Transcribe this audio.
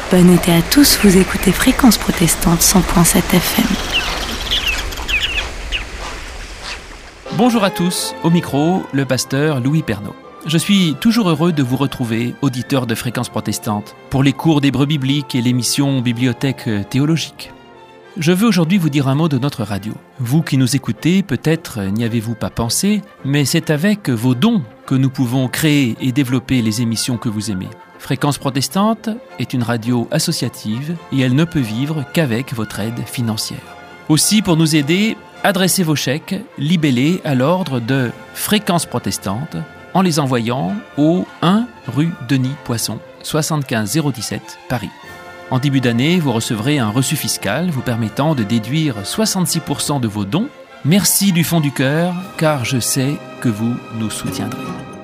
Bon été à tous, vous écoutez Fréquence Protestante 100.7 FM. Bonjour à tous, au micro, le pasteur Louis Pernaut. Je suis toujours heureux de vous retrouver, auditeurs de Fréquence Protestante, pour les cours d'hébreu biblique et l'émission Bibliothèque théologique. Je veux aujourd'hui vous dire un mot de notre radio. Vous qui nous écoutez, peut-être n'y avez-vous pas pensé, mais c'est avec vos dons que nous pouvons créer et développer les émissions que vous aimez. Fréquence Protestante est une radio associative et elle ne peut vivre qu'avec votre aide financière. Aussi, pour nous aider, adressez vos chèques libellés à l'ordre de Fréquence Protestante en les envoyant au 1 rue Denis Poisson, 75 017, Paris. En début d'année, vous recevrez un reçu fiscal vous permettant de déduire 66% de vos dons. Merci du fond du cœur, car je sais que vous nous soutiendrez.